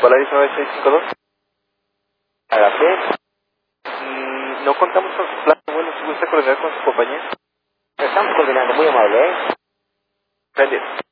Volaris 9652. Hágase. No contamos con su plan de vuelo, si gusta coordinar con su compañía. Estamos coordinando, muy amable, Pendiente.